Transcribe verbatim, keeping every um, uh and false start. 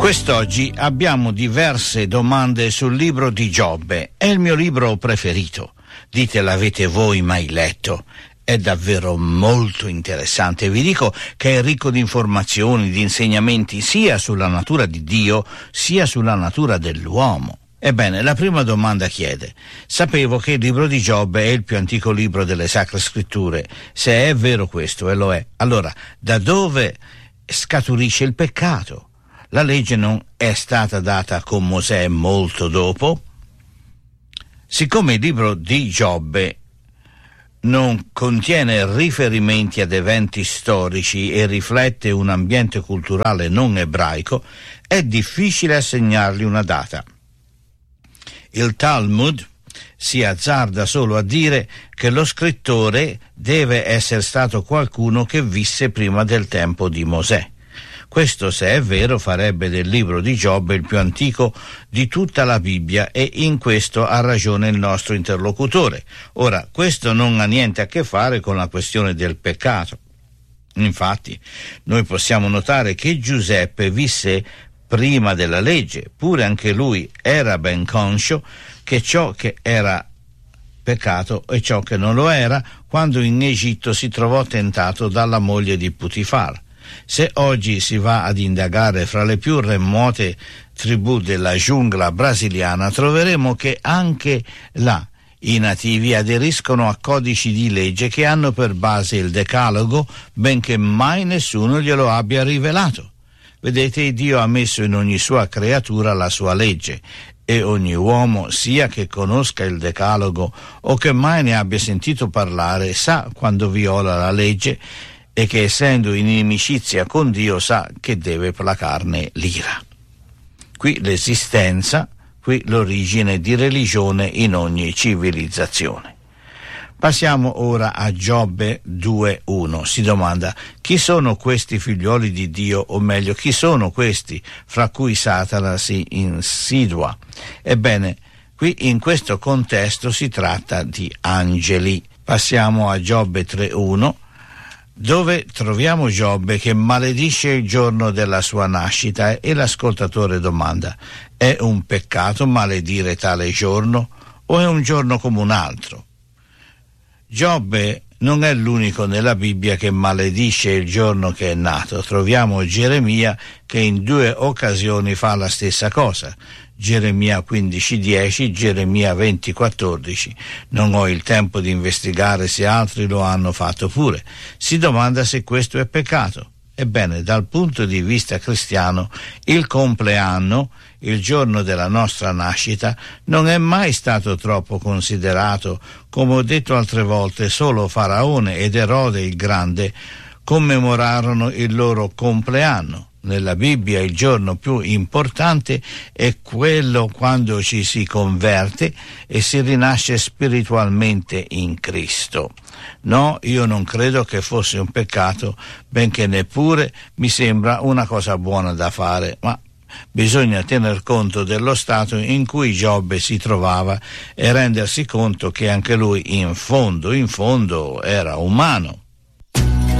Quest'oggi abbiamo diverse domande sul libro di Giobbe. È il mio libro preferito. Dite, l'avete voi mai letto? È davvero molto interessante. Vi dico che è ricco di informazioni, di insegnamenti sia sulla natura di Dio sia sulla natura dell'uomo. Ebbene, la prima domanda chiede: sapevo che il libro di Giobbe è il più antico libro delle Sacre Scritture. Se è vero questo, e lo è, allora da dove scaturisce il peccato? La legge non è stata data con Mosè molto dopo? Siccome il libro di Giobbe non contiene riferimenti ad eventi storici e riflette un ambiente culturale non ebraico, è difficile assegnargli una data. Il Talmud si azzarda solo a dire che lo scrittore deve essere stato qualcuno che visse prima del tempo di Mosè. Questo, se è vero, farebbe del libro di Giobbe il più antico di tutta la Bibbia, e in questo ha ragione il nostro interlocutore. Ora, questo non ha niente a che fare con la questione del peccato. Infatti, noi possiamo notare che Giuseppe visse prima della legge, pure anche lui era ben conscio che ciò che era peccato e ciò che non lo era, quando in Egitto si trovò tentato dalla moglie di Putifar. Se oggi si va ad indagare fra le più remote tribù della giungla brasiliana, troveremo che anche là i nativi aderiscono a codici di legge che hanno per base il Decalogo, benché mai nessuno glielo abbia rivelato. Vedete, Dio ha messo in ogni sua creatura la sua legge, e ogni uomo, sia che conosca il Decalogo o che mai ne abbia sentito parlare, sa quando viola la legge, e che essendo in inimicizia con Dio sa che deve placarne l'ira. Qui l'esistenza, qui l'origine di religione in ogni civilizzazione. Passiamo ora a Giobbe due uno. Si domanda: chi sono questi figlioli di Dio, o meglio, chi sono questi fra cui Satana si insidua? Ebbene, qui in questo contesto si tratta di angeli. Passiamo a Giobbe tre uno, dove troviamo Giobbe che maledice il giorno della sua nascita, e l'ascoltatore domanda: è un peccato maledire tale giorno, o è un giorno come un altro? Giobbe non è l'unico nella Bibbia che maledice il giorno che è nato. Troviamo Geremia che in due occasioni fa la stessa cosa. Geremia quindici dieci, Geremia venti quattordici. Non ho il tempo di investigare se altri lo hanno fatto pure. Si domanda se questo è peccato. Ebbene, dal punto di vista cristiano, il compleanno, il giorno della nostra nascita, non è mai stato troppo considerato. Come ho detto altre volte, solo Faraone ed Erode il Grande commemorarono il loro compleanno. Nella Bibbia il giorno più importante è quello quando ci si converte e si rinasce spiritualmente in Cristo. No, io non credo che fosse un peccato, benché neppure mi sembra una cosa buona da fare, ma bisogna tener conto dello stato in cui Giobbe si trovava e rendersi conto che anche lui in fondo, in fondo era umano.